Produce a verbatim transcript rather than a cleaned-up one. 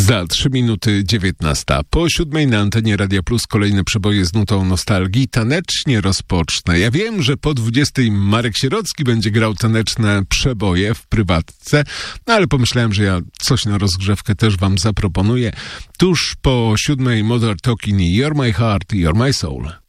Za trzy minuty dziewiętnasta. Po siódmej na antenie Radia Plus kolejne przeboje z nutą nostalgii. Tanecznie rozpocznę. Ja wiem, że po dwudziestej Marek Sierocki będzie grał taneczne przeboje w prywatce, no ale pomyślałem, że ja coś na rozgrzewkę też wam zaproponuję. Tuż po siódmej Modern Talking i You're My Heart, You're My Soul.